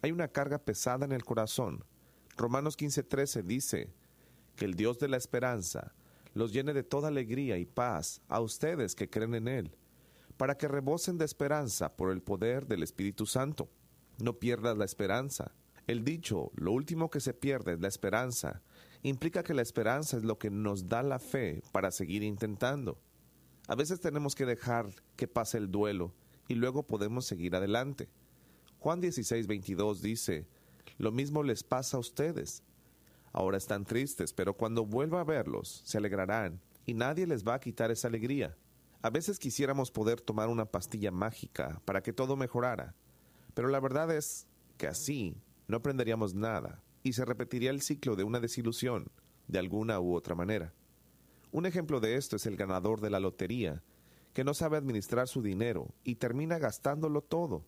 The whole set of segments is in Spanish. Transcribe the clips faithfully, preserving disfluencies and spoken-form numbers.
Hay una carga pesada en el corazón. Romanos quince trece dice que el Dios de la esperanza los llene de toda alegría y paz a ustedes que creen en Él, para que rebosen de esperanza por el poder del Espíritu Santo. No pierdas la esperanza. El dicho, lo último que se pierde es la esperanza, implica que la esperanza es lo que nos da la fe para seguir intentando. A veces tenemos que dejar que pase el duelo y luego podemos seguir adelante. Juan dieciséis veintidós dice, lo mismo les pasa a ustedes. Ahora están tristes, pero cuando vuelva a verlos, se alegrarán, y nadie les va a quitar esa alegría. A veces quisiéramos poder tomar una pastilla mágica para que todo mejorara, pero la verdad es que así no aprenderíamos nada, y se repetiría el ciclo de una desilusión, de alguna u otra manera. Un ejemplo de esto es el ganador de la lotería, que no sabe administrar su dinero y termina gastándolo todo.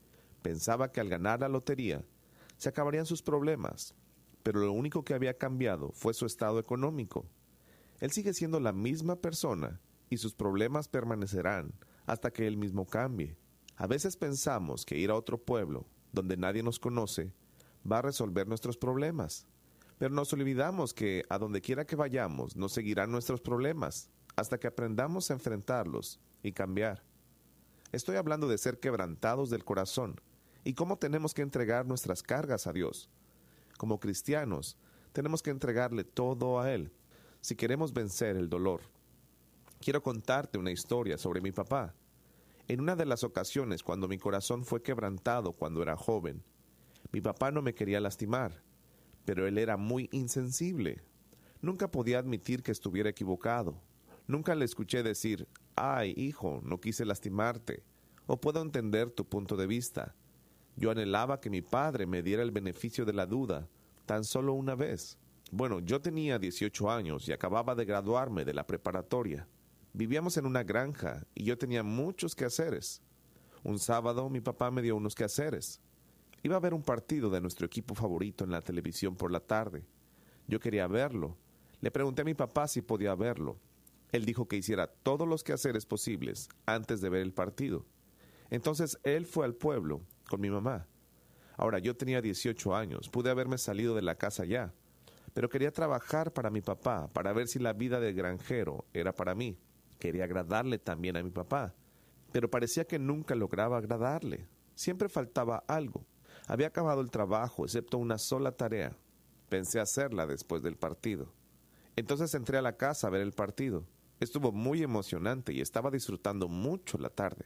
Pensaba que al ganar la lotería se acabarían sus problemas, pero lo único que había cambiado fue su estado económico. Él sigue siendo la misma persona y sus problemas permanecerán hasta que él mismo cambie. A veces pensamos que ir a otro pueblo, donde nadie nos conoce, va a resolver nuestros problemas, pero nos olvidamos que a donde quiera que vayamos nos seguirán nuestros problemas, hasta que aprendamos a enfrentarlos y cambiar. Estoy hablando de ser quebrantados del corazón y cómo tenemos que entregar nuestras cargas a Dios. Como cristianos, tenemos que entregarle todo a Él, si queremos vencer el dolor. Quiero contarte una historia sobre mi papá. En una de las ocasiones cuando mi corazón fue quebrantado cuando era joven, mi papá no me quería lastimar, pero él era muy insensible. Nunca podía admitir que estuviera equivocado. Nunca le escuché decir, «Ay, hijo, no quise lastimarte», o «Puedo entender tu punto de vista». Yo anhelaba que mi padre me diera el beneficio de la duda, tan solo una vez. Bueno, yo tenía dieciocho años y acababa de graduarme de la preparatoria. Vivíamos en una granja y yo tenía muchos quehaceres. Un sábado mi papá me dio unos quehaceres. Iba a ver un partido de nuestro equipo favorito en la televisión por la tarde. Yo quería verlo. Le pregunté a mi papá si podía verlo. Él dijo que hiciera todos los quehaceres posibles antes de ver el partido. Entonces él fue al pueblo con mi mamá. Ahora, yo tenía dieciocho años, pude haberme salido de la casa ya, pero quería trabajar para mi papá, para ver si la vida de granjero era para mí. Quería agradarle también a mi papá, pero parecía que nunca lograba agradarle. Siempre faltaba algo. Había acabado el trabajo, excepto una sola tarea. Pensé hacerla después del partido. Entonces entré a la casa a ver el partido. Estuvo muy emocionante y estaba disfrutando mucho la tarde.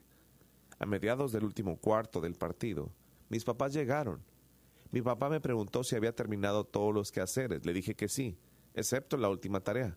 A mediados del último cuarto del partido, mis papás llegaron. Mi papá me preguntó si había terminado todos los quehaceres. Le dije que sí, excepto la última tarea.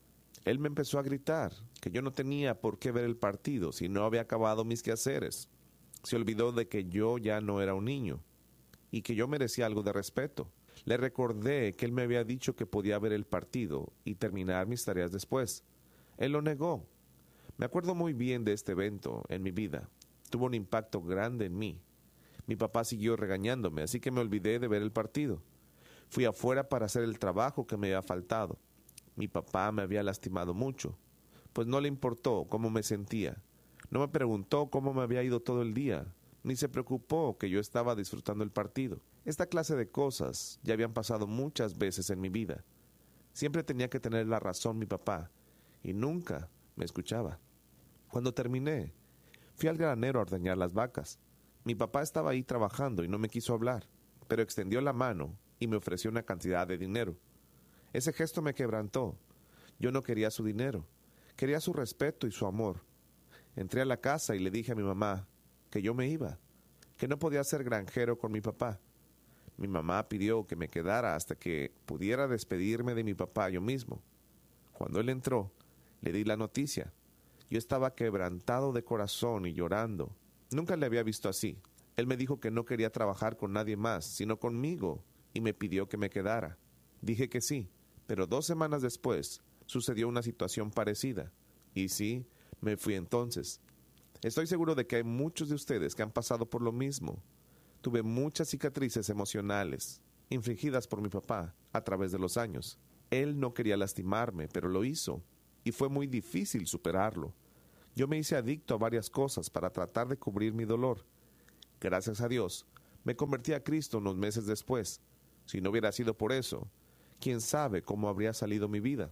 Él me empezó a gritar que yo no tenía por qué ver el partido si no había acabado mis quehaceres. Se olvidó de que yo ya no era un niño y que yo merecía algo de respeto. Le recordé que él me había dicho que podía ver el partido y terminar mis tareas después. Él lo negó. Me acuerdo muy bien de este evento en mi vida. Tuvo un impacto grande en mí. Mi papá siguió regañándome, así que me olvidé de ver el partido. Fui afuera para hacer el trabajo que me había faltado. Mi papá me había lastimado mucho, pues no le importó cómo me sentía. No me preguntó cómo me había ido todo el día, ni se preocupó que yo estaba disfrutando el partido. Esta clase de cosas ya habían pasado muchas veces en mi vida. Siempre tenía que tener la razón mi papá, y nunca me escuchaba. Cuando terminé, fui al granero a ordeñar las vacas. Mi papá estaba ahí trabajando y no me quiso hablar, pero extendió la mano y me ofreció una cantidad de dinero. Ese gesto me quebrantó. Yo no quería su dinero, quería su respeto y su amor. Entré a la casa y le dije a mi mamá que yo me iba, que no podía ser granjero con mi papá. Mi mamá pidió que me quedara hasta que pudiera despedirme de mi papá yo mismo. Cuando él entró, le di la noticia. Yo estaba quebrantado de corazón y llorando. Nunca le había visto así. Él me dijo que no quería trabajar con nadie más, sino conmigo, y me pidió que me quedara. Dije que sí, pero dos semanas después sucedió una situación parecida. Y sí, me fui entonces. Estoy seguro de que hay muchos de ustedes que han pasado por lo mismo. Tuve muchas cicatrices emocionales, infligidas por mi papá, a través de los años. Él no quería lastimarme, pero lo hizo, y fue muy difícil superarlo. Yo me hice adicto a varias cosas para tratar de cubrir mi dolor. Gracias a Dios, Me convertí a Cristo unos meses después. Si no hubiera sido por eso, quién sabe cómo habría salido mi vida.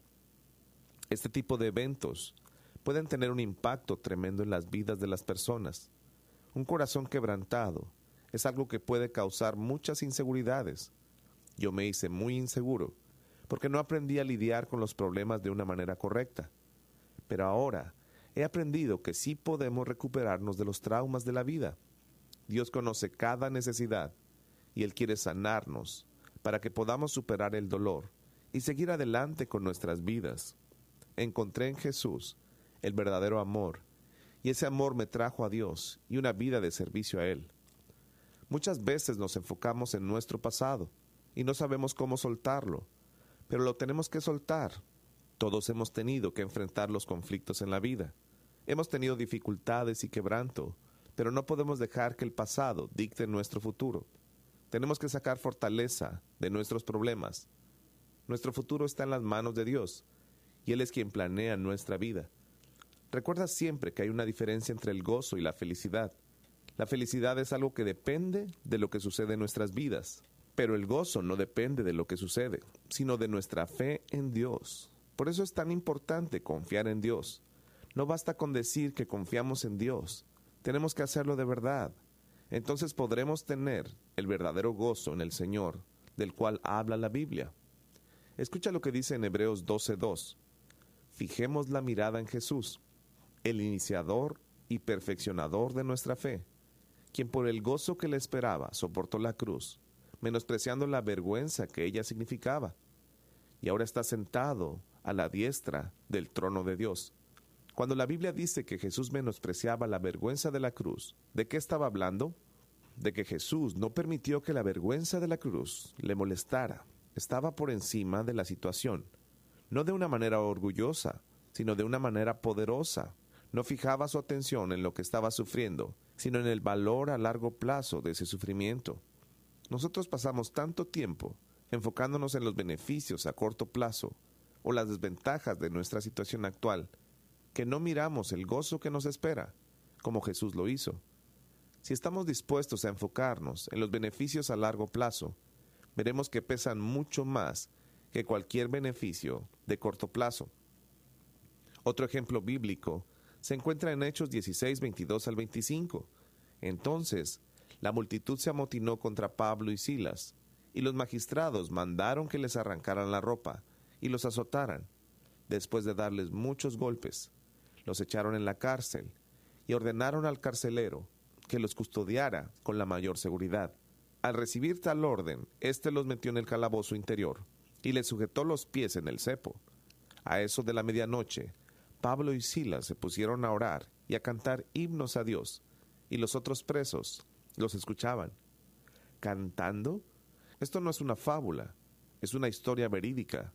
Este tipo de eventos pueden tener un impacto tremendo en las vidas de las personas. Un corazón quebrantado es algo que puede causar muchas inseguridades. Yo me hice muy inseguro porque no aprendí a lidiar con los problemas de una manera correcta. Pero ahora he aprendido que sí podemos recuperarnos de los traumas de la vida. Dios conoce cada necesidad y Él quiere sanarnos para que podamos superar el dolor y seguir adelante con nuestras vidas. Encontré en Jesús el verdadero amor, y ese amor me trajo a Dios y una vida de servicio a Él. Muchas veces nos enfocamos en nuestro pasado y no sabemos cómo soltarlo, pero lo tenemos que soltar. Todos hemos tenido que enfrentar los conflictos en la vida. Hemos tenido dificultades y quebranto, pero no podemos dejar que el pasado dicte nuestro futuro. Tenemos que sacar fortaleza de nuestros problemas. Nuestro futuro está en las manos de Dios, y Él es quien planea nuestra vida. Recuerda siempre que hay una diferencia entre el gozo y la felicidad. La felicidad es algo que depende de lo que sucede en nuestras vidas, pero el gozo no depende de lo que sucede, sino de nuestra fe en Dios. Por eso es tan importante confiar en Dios. No basta con decir que confiamos en Dios, tenemos que hacerlo de verdad. Entonces podremos tener el verdadero gozo en el Señor, del cual habla la Biblia. Escucha lo que dice en Hebreos doce dos. Fijemos la mirada en Jesús, el iniciador y perfeccionador de nuestra fe, quien por el gozo que le esperaba soportó la cruz, menospreciando la vergüenza que ella significaba, y ahora está sentado a la diestra del trono de Dios. Cuando la Biblia dice que Jesús menospreciaba la vergüenza de la cruz, ¿de qué estaba hablando? De que Jesús no permitió que la vergüenza de la cruz le molestara. Estaba por encima de la situación, no de una manera orgullosa, sino de una manera poderosa. No fijaba su atención en lo que estaba sufriendo, sino en el valor a largo plazo de ese sufrimiento. Nosotros pasamos tanto tiempo enfocándonos en los beneficios a corto plazo o las desventajas de nuestra situación actual, que no miramos el gozo que nos espera, como Jesús lo hizo. Si estamos dispuestos a enfocarnos en los beneficios a largo plazo, veremos que pesan mucho más que cualquier beneficio de corto plazo. Otro ejemplo bíblico se encuentra en Hechos dieciséis, veintidós al veinticinco. Entonces, la multitud se amotinó contra Pablo y Silas, y los magistrados mandaron que les arrancaran la ropa y los azotaran. Después de darles muchos golpes, los echaron en la cárcel y ordenaron al carcelero que los custodiara con la mayor seguridad. Al recibir tal orden, éste los metió en el calabozo interior y les sujetó los pies en el cepo. A eso de la medianoche, Pablo y Silas se pusieron a orar y a cantar himnos a Dios, y los otros presos los escuchaban. ¿Cantando? Esto no es una fábula, es una historia verídica.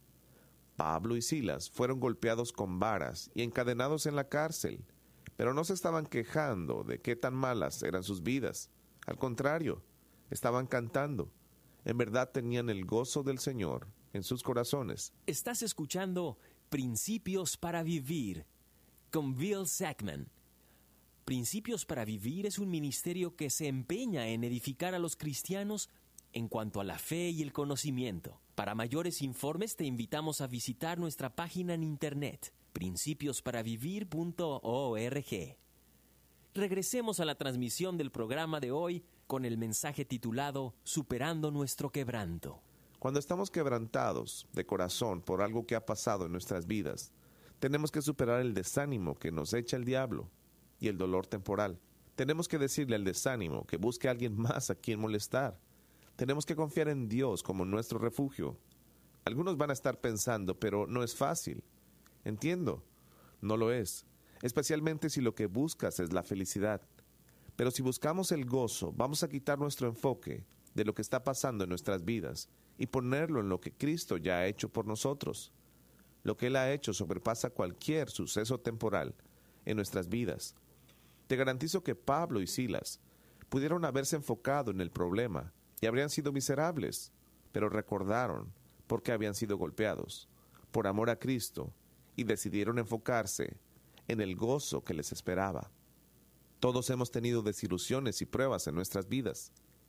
Pablo y Silas fueron golpeados con varas y encadenados en la cárcel, pero no se estaban quejando de qué tan malas eran sus vidas. Al contrario, estaban cantando. En verdad tenían el gozo del Señor en sus corazones. Estás escuchando Principios para Vivir con Bill Sackman. Principios para Vivir es un ministerio que se empeña en edificar a los cristianos en cuanto a la fe y el conocimiento. Para mayores informes te invitamos a visitar nuestra página en internet, principios para vivir punto org. Regresemos a la transmisión del programa de hoy con el mensaje titulado Superando nuestro quebranto. Cuando estamos quebrantados de corazón por algo que ha pasado en nuestras vidas, tenemos que superar el desánimo que nos echa el diablo y el dolor temporal. Tenemos que decirle al desánimo que busque a alguien más a quien molestar. Tenemos que confiar en Dios como nuestro refugio. Algunos van a estar pensando, pero no es fácil. Entiendo, no lo es, especialmente si lo que buscas es la felicidad. Pero si buscamos el gozo, vamos a quitar nuestro enfoque de lo que está pasando en nuestras vidas y ponerlo en lo que Cristo ya ha hecho por nosotros. Lo que Él ha hecho sobrepasa cualquier suceso temporal en nuestras vidas. Te garantizo que Pablo y Silas pudieron haberse enfocado en el problema y habrían sido miserables, pero recordaron por qué habían sido golpeados, por amor a Cristo, y decidieron enfocarse en el gozo que les esperaba. Todos hemos tenido desilusiones y pruebas en nuestras vidas.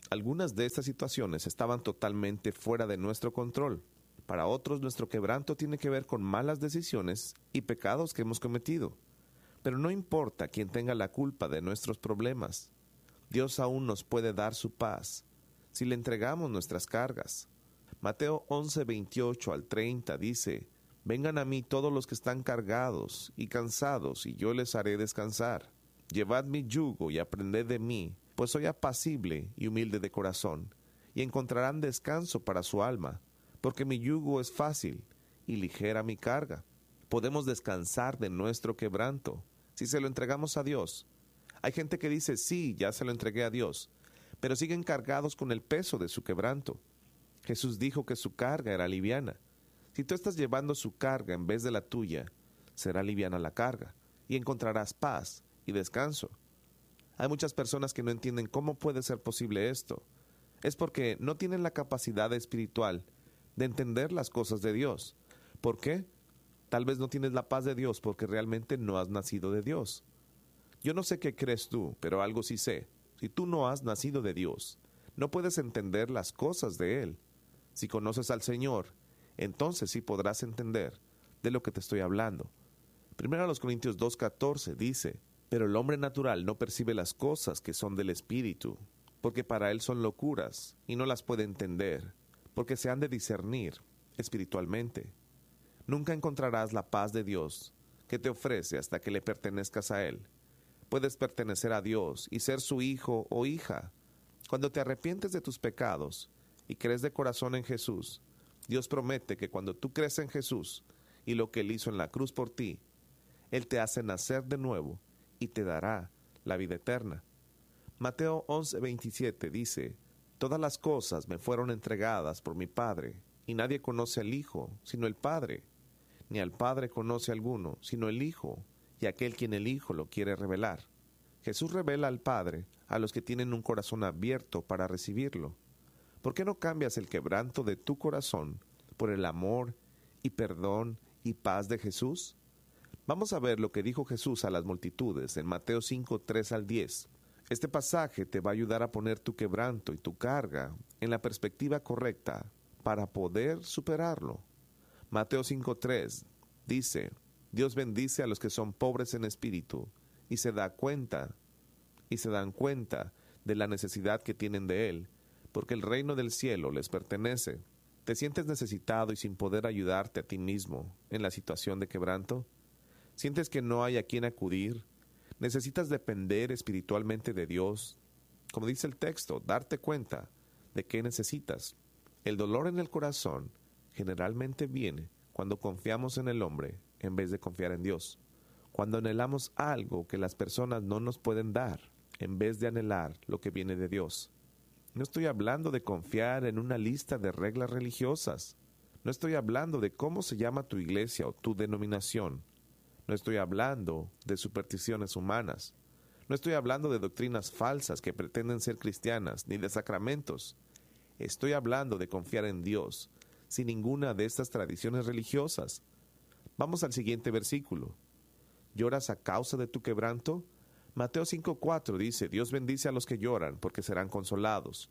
Algunas de estas situaciones estaban totalmente fuera de nuestro control. Para otros, nuestro quebranto tiene que ver con malas decisiones y pecados que hemos cometido. Pero no importa quién tenga la culpa de nuestros problemas. Dios aún nos puede dar su paz si le entregamos nuestras cargas. Mateo once, veintiocho al treinta dice: «Vengan a mí todos los que están cargados y cansados, y yo les haré descansar. Llevad mi yugo y aprended de mí, pues soy apacible y humilde de corazón, y encontrarán descanso para su alma, porque mi yugo es fácil y ligera mi carga». Podemos descansar de nuestro quebranto si se lo entregamos a Dios. Hay gente que dice: sí, ya se lo entregué a Dios, pero siguen cargados con el peso de su quebranto. Jesús dijo que su carga era liviana. Si tú estás llevando su carga en vez de la tuya, será liviana la carga, y encontrarás paz y descanso. Hay muchas personas que no entienden cómo puede ser posible esto. Es porque no tienen la capacidad espiritual de entender las cosas de Dios. ¿Por qué? Tal vez no tienes la paz de Dios porque realmente no has nacido de Dios. Yo no sé qué crees tú, pero algo sí sé. Si tú no has nacido de Dios, no puedes entender las cosas de Él. Si conoces al Señor, entonces sí podrás entender de lo que te estoy hablando. Primero a los Corintios dos catorce dice: «Pero el hombre natural no percibe las cosas que son del Espíritu, porque para él son locuras, y no las puede entender, porque se han de discernir espiritualmente». Nunca encontrarás la paz de Dios que te ofrece hasta que le pertenezcas a Él. Puedes pertenecer a Dios y ser su hijo o hija. Cuando te arrepientes de tus pecados y crees de corazón en Jesús, Dios promete que cuando tú crees en Jesús y lo que Él hizo en la cruz por ti, Él te hace nacer de nuevo y te dará la vida eterna. Mateo once, veintisiete dice: «Todas las cosas me fueron entregadas por mi Padre, y nadie conoce al Hijo sino el Padre, ni al Padre conoce alguno sino el Hijo, y aquel quien el Hijo lo quiere revelar». Jesús revela al Padre a los que tienen un corazón abierto para recibirlo. ¿Por qué no cambias el quebranto de tu corazón por el amor y perdón y paz de Jesús? Vamos a ver lo que dijo Jesús a las multitudes en Mateo cinco, tres al diez. Este pasaje te va a ayudar a poner tu quebranto y tu carga en la perspectiva correcta para poder superarlo. Mateo cinco, tres dice: «Dios bendice a los que son pobres en espíritu y se da cuenta y se dan cuenta de la necesidad que tienen de Él, porque el reino del cielo les pertenece». ¿Te sientes necesitado y sin poder ayudarte a ti mismo en la situación de quebranto? ¿Sientes que no hay a quien acudir? ¿Necesitas depender espiritualmente de Dios? Como dice el texto, darte cuenta de qué necesitas. El dolor en el corazón generalmente viene cuando confiamos en el hombre en vez de confiar en Dios. Cuando anhelamos algo que las personas no nos pueden dar, en vez de anhelar lo que viene de Dios. No estoy hablando de confiar en una lista de reglas religiosas. No estoy hablando de cómo se llama tu iglesia o tu denominación. No estoy hablando de supersticiones humanas. No estoy hablando de doctrinas falsas que pretenden ser cristianas, ni de sacramentos. Estoy hablando de confiar en Dios, sin ninguna de estas tradiciones religiosas. Vamos al siguiente versículo. ¿Lloras a causa de tu quebranto? Mateo cinco, cuatro dice: «Dios bendice a los que lloran, porque serán consolados».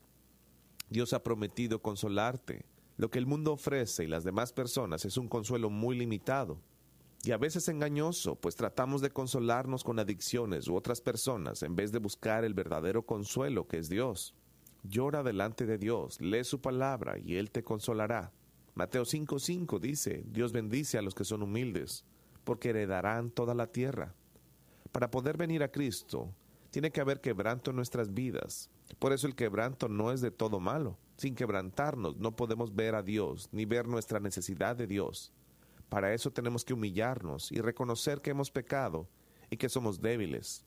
Dios ha prometido consolarte. Lo que el mundo ofrece y las demás personas es un consuelo muy limitado. Y a veces engañoso, pues tratamos de consolarnos con adicciones u otras personas en vez de buscar el verdadero consuelo que es Dios. Llora delante de Dios, lee su palabra y Él te consolará. Mateo cinco, cinco dice: «Dios bendice a los que son humildes, porque heredarán toda la tierra». Para poder venir a Cristo, tiene que haber quebranto en nuestras vidas. Por eso el quebranto no es de todo malo. Sin quebrantarnos no podemos ver a Dios, ni ver nuestra necesidad de Dios. Para eso tenemos que humillarnos y reconocer que hemos pecado y que somos débiles.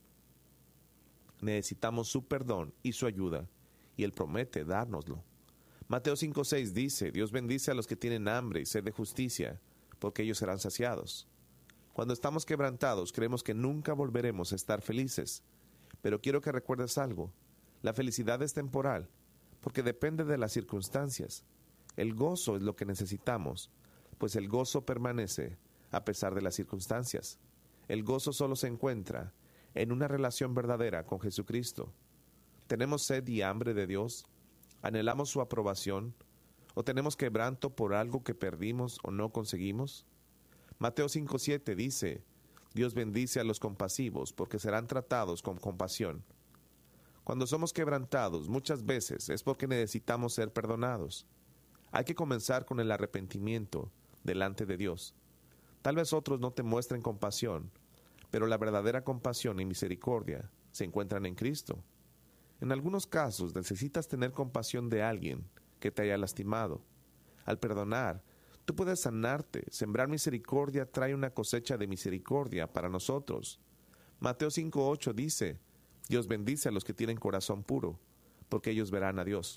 Necesitamos su perdón y su ayuda, y Él promete dárnoslo. Mateo cinco, seis dice: «Dios bendice a los que tienen hambre y sed de justicia, porque ellos serán saciados». Cuando estamos quebrantados, creemos que nunca volveremos a estar felices. Pero quiero que recuerdes algo. La felicidad es temporal, porque depende de las circunstancias. El gozo es lo que necesitamos, pues el gozo permanece a pesar de las circunstancias. El gozo solo se encuentra en una relación verdadera con Jesucristo. ¿Tenemos sed y hambre de Dios? ¿Anhelamos su aprobación? ¿O tenemos quebranto por algo que perdimos o no conseguimos? Mateo cinco siete dice, Dios bendice a los compasivos porque serán tratados con compasión. Cuando somos quebrantados, muchas veces es porque necesitamos ser perdonados. Hay que comenzar con el arrepentimiento delante de Dios. Tal vez otros no te muestren compasión, pero la verdadera compasión y misericordia se encuentran en Cristo. En algunos casos necesitas tener compasión de alguien que te haya lastimado. Al perdonar, tú puedes sanarte. Sembrar misericordia trae una cosecha de misericordia para nosotros. Mateo cinco ocho dice, Dios bendice a los que tienen corazón puro, porque ellos verán a Dios.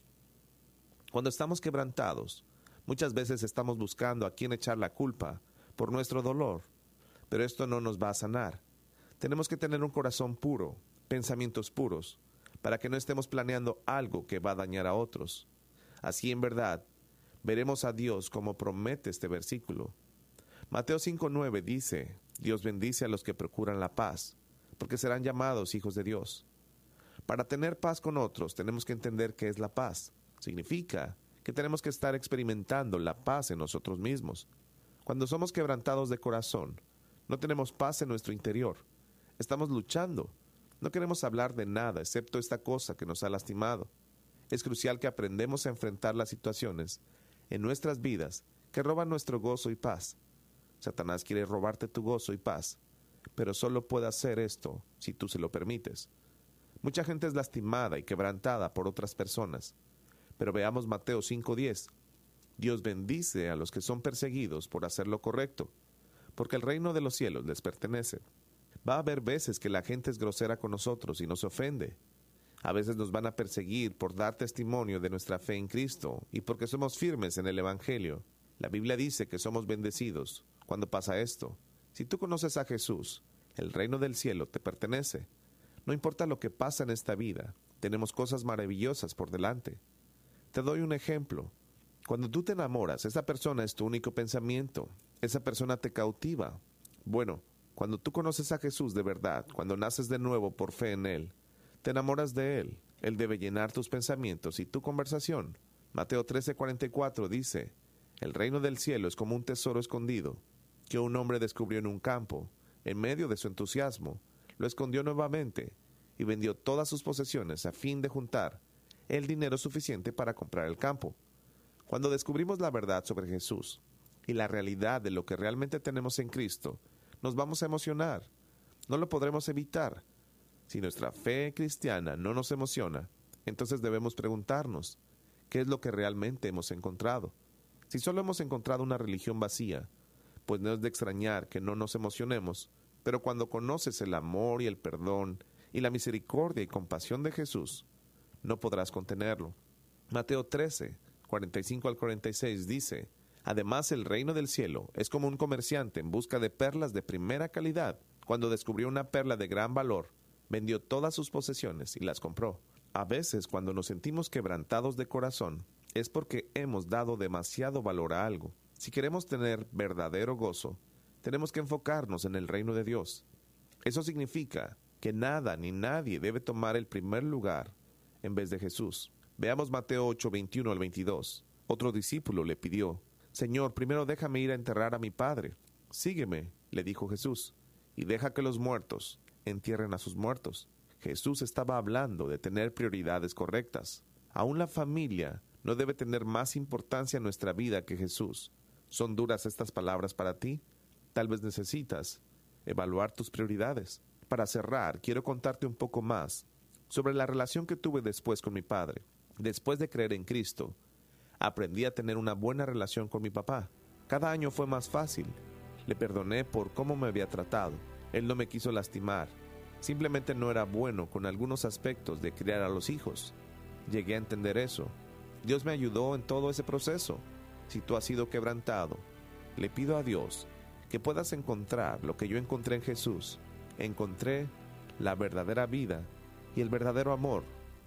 Cuando estamos quebrantados, muchas veces estamos buscando a quién echar la culpa por nuestro dolor, pero esto no nos va a sanar. Tenemos que tener un corazón puro, pensamientos puros, para que no estemos planeando algo que va a dañar a otros. Así en verdad, veremos a Dios como promete este versículo. Mateo cinco nueve dice, Dios bendice a los que procuran la paz, porque serán llamados hijos de Dios. Para tener paz con otros, tenemos que entender qué es la paz. Significa que tenemos que estar experimentando la paz en nosotros mismos. Cuando somos quebrantados de corazón, no tenemos paz en nuestro interior. Estamos luchando. No queremos hablar de nada excepto esta cosa que nos ha lastimado. Es crucial que aprendamos a enfrentar las situaciones en nuestras vidas que roban nuestro gozo y paz. Satanás quiere robarte tu gozo y paz, pero solo puede hacer esto si tú se lo permites. Mucha gente es lastimada y quebrantada por otras personas, pero veamos Mateo cinco diez. Dios bendice a los que son perseguidos por hacer lo correcto, porque el reino de los cielos les pertenece. Va a haber veces que la gente es grosera con nosotros y nos ofende. A veces nos van a perseguir por dar testimonio de nuestra fe en Cristo y porque somos firmes en el Evangelio. La Biblia dice que somos bendecidos cuando pasa esto. Si tú conoces a Jesús, el reino del cielo te pertenece. No importa lo que pasa en esta vida, tenemos cosas maravillosas por delante. Te doy un ejemplo. Cuando tú te enamoras, esa persona es tu único pensamiento. Esa persona te cautiva. Bueno, cuando tú conoces a Jesús de verdad, cuando naces de nuevo por fe en Él, te enamoras de Él. Él debe llenar tus pensamientos y tu conversación. Mateo trece cuarenta y cuatro dice, el reino del cielo es como un tesoro escondido, que un hombre descubrió en un campo. En medio de su entusiasmo, lo escondió nuevamente y vendió todas sus posesiones a fin de juntar el dinero suficiente para comprar el campo. Cuando descubrimos la verdad sobre Jesús y la realidad de lo que realmente tenemos en Cristo, nos vamos a emocionar. No lo podremos evitar. Si nuestra fe cristiana no nos emociona, entonces debemos preguntarnos, ¿qué es lo que realmente hemos encontrado? Si solo hemos encontrado una religión vacía, pues no es de extrañar que no nos emocionemos, pero cuando conoces el amor y el perdón y la misericordia y compasión de Jesús, no podrás contenerlo. Mateo trece, cuarenta y cinco al cuarenta y seis dice, además el reino del cielo es como un comerciante en busca de perlas de primera calidad. Cuando descubrió una perla de gran valor, vendió todas sus posesiones y las compró. A veces, cuando nos sentimos quebrantados de corazón, es porque hemos dado demasiado valor a algo. Si queremos tener verdadero gozo, tenemos que enfocarnos en el reino de Dios. Eso significa que nada ni nadie debe tomar el primer lugar en vez de Jesús. Veamos Mateo ocho, veintiuno al veintidós. Otro discípulo le pidió, Señor, primero déjame ir a enterrar a mi padre. Sígueme, le dijo Jesús, y deja que los muertos entierren a sus muertos. Jesús estaba hablando de tener prioridades correctas. Aún la familia no debe tener más importancia en nuestra vida que Jesús. ¿Son duras estas palabras para ti? Tal vez necesitas evaluar tus prioridades. Para cerrar, quiero contarte un poco más sobre la relación que tuve después con mi padre. Después de creer en Cristo, aprendí a tener una buena relación con mi papá. Cada año fue más fácil. Le perdoné por cómo me había tratado. Él no me quiso lastimar. Simplemente no era bueno con algunos aspectos de criar a los hijos. Llegué a entender eso. Dios me ayudó en todo ese proceso. Si tú has sido quebrantado, le pido a Dios que puedas encontrar lo que yo encontré en Jesús. Encontré la verdadera vida y el verdadero amor.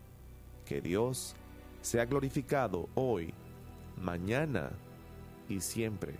Que Dios sea glorificado hoy, mañana y siempre.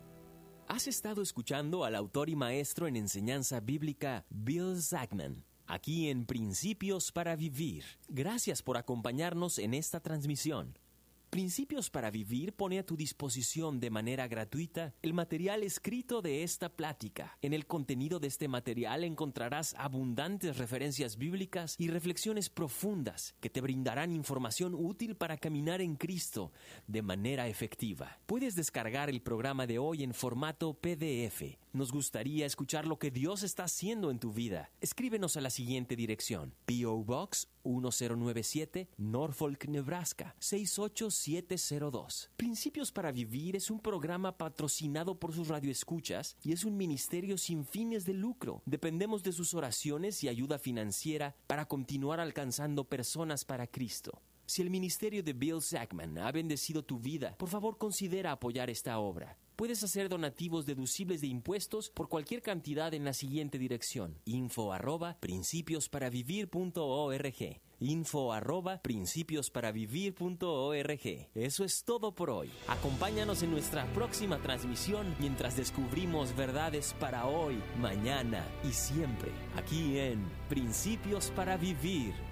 Has estado escuchando al autor y maestro en enseñanza bíblica Bill Zachman. aquí en Principios para Vivir. Gracias por acompañarnos en esta transmisión. Principios para Vivir pone a tu disposición de manera gratuita el material escrito de esta plática. En el contenido de este material encontrarás abundantes referencias bíblicas y reflexiones profundas que te brindarán información útil para caminar en Cristo de manera efectiva. Puedes descargar el programa de hoy en formato P D F. Nos gustaría escuchar lo que Dios está haciendo en tu vida. Escríbenos a la siguiente dirección: P O Box uno cero nueve siete, Norfolk, Nebraska seis ocho siete cero dos. Principios para Vivir es un programa patrocinado por sus radioescuchas y es un ministerio sin fines de lucro. Dependemos de sus oraciones y ayuda financiera para continuar alcanzando personas para Cristo. Si el ministerio de Bill Sackman ha bendecido tu vida, por favor considera apoyar esta obra. Puedes hacer donativos deducibles de impuestos por cualquier cantidad en la siguiente dirección: info arroba principios para vivir punto org. info arroba principios para vivir punto org. Eso es todo por hoy. Acompáñanos en nuestra próxima transmisión mientras descubrimos verdades para hoy, mañana y siempre, aquí en Principios para Vivir.